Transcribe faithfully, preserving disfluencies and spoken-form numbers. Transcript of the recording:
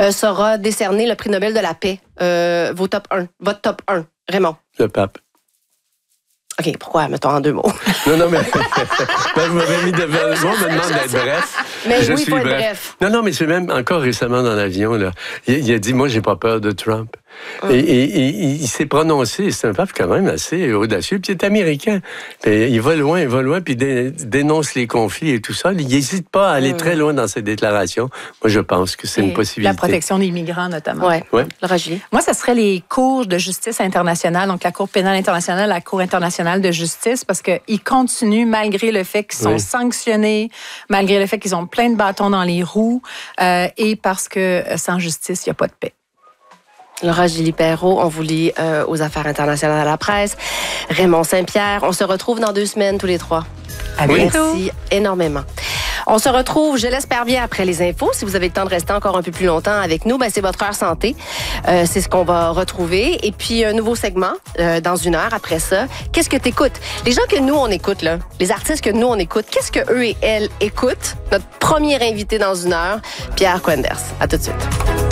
euh, saura décerner le prix Nobel de la paix. Euh, vos top un, votre top un, Raymond. Le pape. OK, pourquoi? Mettons en deux mots. Non, non, mais ben, vous m'avez mis devant. Moi, on me demande d'être bref. Mais je oui, suis faut être bref. bref. Non, non, mais c'est même encore récemment dans l'avion, là. Il, il a dit, moi, j'ai pas peur de Trump. Hum. Et, et, et il s'est prononcé, c'est un pape quand même assez audacieux, puis il est américain. Puis il va loin, il va loin, puis dé, dénonce les conflits et tout ça. Il n'hésite pas à aller hum. très loin dans ses déclarations. Moi, je pense que c'est et une possibilité. La protection des migrants, notamment. Oui, ouais. Laura Julie. Moi, ça serait les cours de justice internationale, donc la Cour pénale internationale, la Cour internationale de justice, parce qu'ils continuent, malgré le fait qu'ils sont oui. sanctionnés, malgré le fait qu'ils ont plein de bâtons dans les roues, euh, et parce que sans justice, il n'y a pas de paix. Laura Gilles-Perrault, on vous lit euh, aux affaires internationales à la presse. Raymond Saint-Pierre, on se retrouve dans deux semaines tous les trois. À bientôt. Merci énormément. On se retrouve, je l'espère bien, après les infos. Si vous avez le temps de rester encore un peu plus longtemps avec nous, ben c'est votre heure santé. Euh, c'est ce qu'on va retrouver. Et puis, un nouveau segment euh, dans une heure après ça. Qu'est-ce que t'écoutes? Les gens que nous, on écoute, là, les artistes que nous, on écoute, qu'est-ce que eux et elles écoutent? Notre premier invité dans une heure, Pierre Quenders. À tout de suite.